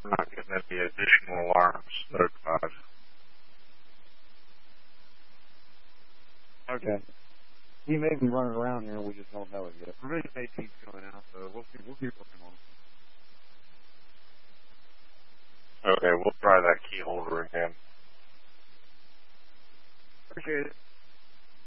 We're not getting any additional alarms notified. Okay. He may be running around here, we just don't know it yet. Provision 18's coming out, so we'll keep working on it. Okay, we'll try that key holder again. Appreciate it.